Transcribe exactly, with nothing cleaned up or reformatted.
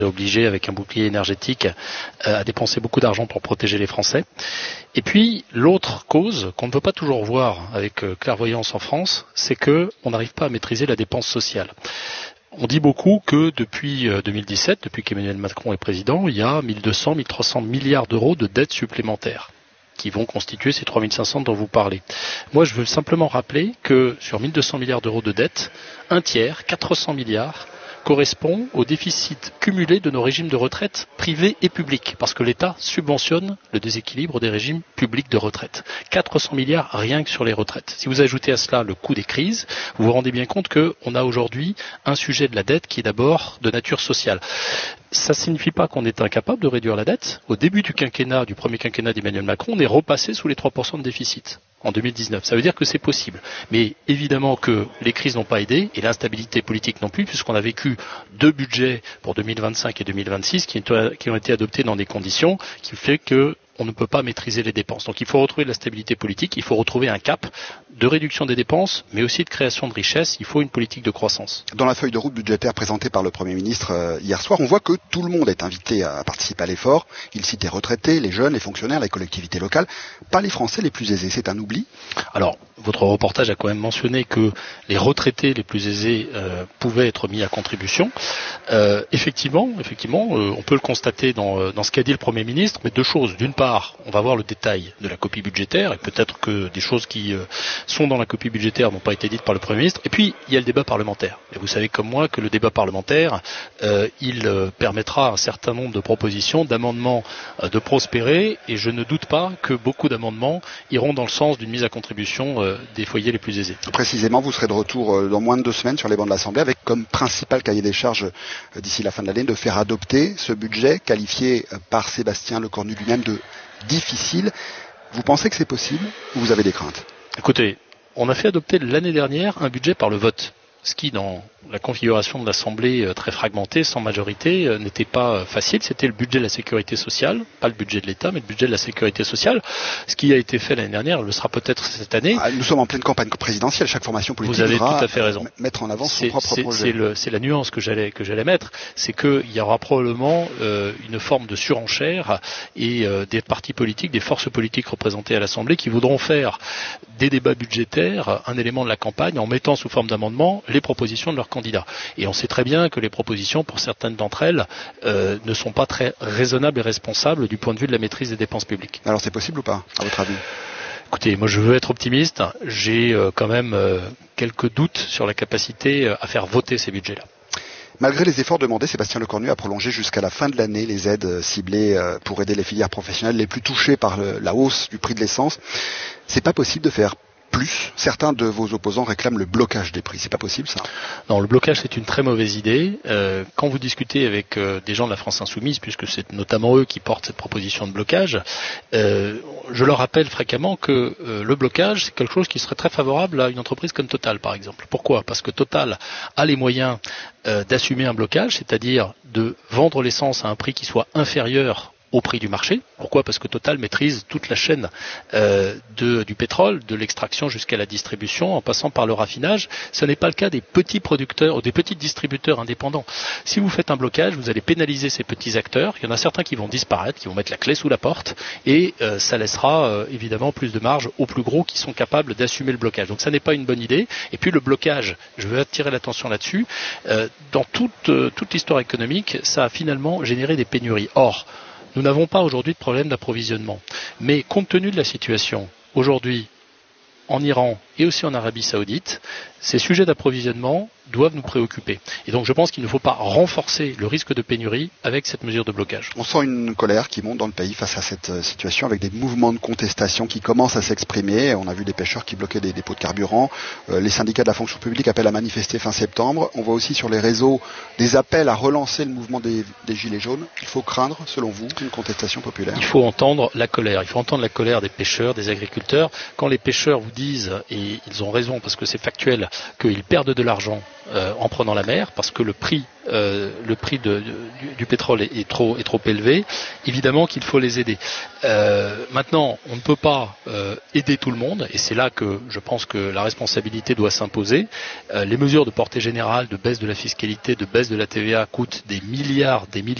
obligé avec un bouclier énergétique à dépenser beaucoup d'argent pour protéger les Français. Et puis l'autre cause qu'on ne peut pas toujours voir avec clairvoyance en France, c'est que on n'arrive pas à maîtriser la dépense sociale. On dit beaucoup que depuis deux mille dix-sept, depuis qu'Emmanuel Macron est président, il y a mille deux cents à mille trois cents milliards d'euros de dettes supplémentaires qui vont constituer ces trois mille cinq cents dont vous parlez. Moi, je veux simplement rappeler que sur mille deux cents milliards d'euros de dettes, un tiers, quatre cents milliards, correspond au déficit cumulé de nos régimes de retraite privés et publics, parce que l'État subventionne le déséquilibre des régimes publics de retraite. quatre cents milliards rien que sur les retraites. Si vous ajoutez à cela le coût des crises, vous vous rendez bien compte qu'on a aujourd'hui un sujet de la dette qui est d'abord de nature sociale. Ça ne signifie pas qu'on est incapable de réduire la dette. Au début du quinquennat, du premier quinquennat d'Emmanuel Macron, on est repassé sous les trois pour cent de déficit en deux mille dix-neuf. Ça veut dire que c'est possible. Mais évidemment que les crises n'ont pas aidé et l'instabilité politique non plus, puisqu'on a vécu deux budgets pour deux mille vingt-cinq et deux mille vingt-six qui, qui ont été adoptés dans des conditions qui fait que on ne peut pas maîtriser les dépenses. Donc il faut retrouver de la stabilité politique, il faut retrouver un cap de réduction des dépenses, mais aussi de création de richesses. Il faut une politique de croissance. Dans la feuille de route budgétaire présentée par le Premier ministre euh, hier soir, on voit que tout le monde est invité à participer à l'effort. Il cite les retraités, les jeunes, les fonctionnaires, les collectivités locales, pas les Français les plus aisés. C'est un oubli ? Alors, votre reportage a quand même mentionné que les retraités les plus aisés euh, pouvaient être mis à contribution. Euh, effectivement, effectivement, euh, on peut le constater dans, dans ce qu'a dit le Premier ministre, mais deux choses. D'une part, on va voir le détail de la copie budgétaire, et peut-être que des choses qui euh, sont dans la copie budgétaire n'ont pas été dites par le Premier ministre. Et puis, il y a le débat parlementaire. Et vous savez comme moi que le débat parlementaire, euh, il euh, permettra à un certain nombre de propositions, d'amendements euh, de prospérer, et je ne doute pas que beaucoup d'amendements iront dans le sens d'une mise à contribution euh, des foyers les plus aisés. Précisément, vous serez de retour euh, dans moins de deux semaines sur les bancs de l'Assemblée avec comme principal cahier des charges euh, d'ici la fin de l'année de faire adopter ce budget qualifié euh, par Sébastien Lecornu lui-même de difficile. Vous pensez que c'est possible ou vous avez des craintes ? Écoutez, on a fait adopter l'année dernière un budget par le vote, ce qui, dans la configuration de l'Assemblée euh, très fragmentée, sans majorité, euh, n'était pas euh, facile. C'était le budget de la sécurité sociale, pas le budget de l'État, mais le budget de la sécurité sociale. Ce qui a été fait l'année dernière le sera peut-être cette année. Ah, nous sommes en pleine campagne présidentielle. Chaque formation politique Vous avez devra tout à fait raison. mettre en avant son c'est, propre c'est, projet. C'est, le, c'est la nuance que j'allais, que j'allais mettre. C'est qu'il y aura probablement euh, une forme de surenchère et euh, des partis politiques, des forces politiques représentées à l'Assemblée qui voudront faire des débats budgétaires un élément de la campagne en mettant sous forme d'amendement les propositions de leurs candidats. Et on sait très bien que les propositions, pour certaines d'entre elles, euh, ne sont pas très raisonnables et responsables du point de vue de la maîtrise des dépenses publiques. Alors c'est possible ou pas, à votre avis ? Écoutez, moi je veux être optimiste. J'ai euh, quand même euh, quelques doutes sur la capacité euh, à faire voter ces budgets-là. Malgré les efforts demandés, Sébastien Lecornu a prolongé jusqu'à la fin de l'année les aides ciblées pour aider les filières professionnelles les plus touchées par la hausse du prix de l'essence. C'est pas possible de faire plus. Certains de vos opposants réclament le blocage des prix. C'est pas possible, ça ? Non, le blocage, c'est une très mauvaise idée. Euh, quand vous discutez avec euh, des gens de la France Insoumise, puisque c'est notamment eux qui portent cette proposition de blocage, euh, je leur rappelle fréquemment que euh, le blocage, c'est quelque chose qui serait très favorable à une entreprise comme Total, par exemple. Pourquoi ? Parce que Total a les moyens euh, d'assumer un blocage, c'est-à-dire de vendre l'essence à un prix qui soit inférieur au prix du marché. Pourquoi ? Parce que Total maîtrise toute la chaîne euh, de, du pétrole, de l'extraction jusqu'à la distribution, en passant par le raffinage. Ce n'est pas le cas des petits producteurs ou des petits distributeurs indépendants. Si vous faites un blocage, vous allez pénaliser ces petits acteurs. Il y en a certains qui vont disparaître, qui vont mettre la clé sous la porte, et euh, ça laissera euh, évidemment plus de marge aux plus gros qui sont capables d'assumer le blocage. Donc ça n'est pas une bonne idée. Et puis le blocage, je veux attirer l'attention là-dessus, euh, dans toute, euh, toute l'histoire économique, ça a finalement généré des pénuries. Or, nous n'avons pas aujourd'hui de problème d'approvisionnement. Mais compte tenu de la situation, aujourd'hui, en Iran et aussi en Arabie Saoudite, ces sujets d'approvisionnement doivent nous préoccuper. Et donc je pense qu'il ne faut pas renforcer le risque de pénurie avec cette mesure de blocage. On sent une colère qui monte dans le pays face à cette situation, avec des mouvements de contestation qui commencent à s'exprimer. On a vu des pêcheurs qui bloquaient des dépôts de carburant. Euh, les syndicats de la fonction publique appellent à manifester fin septembre. On voit aussi sur les réseaux des appels à relancer le mouvement des, des Gilets jaunes. Il faut craindre, selon vous, une contestation populaire ? Il faut entendre la colère. Il faut entendre la colère des pêcheurs, des agriculteurs. Quand les pêcheurs vous disent, et et ils ont raison parce que c'est factuel, qu'ils perdent de l'argent euh, en prenant la mer parce que le prix, euh, le prix de, de, du, du pétrole est, est, trop, est trop élevé. Évidemment qu'il faut les aider. Euh, maintenant, on ne peut pas euh, aider tout le monde et c'est là que je pense que la responsabilité doit s'imposer. Euh, les mesures de portée générale, de baisse de la fiscalité, de baisse de la T V A coûtent des milliards, des milliards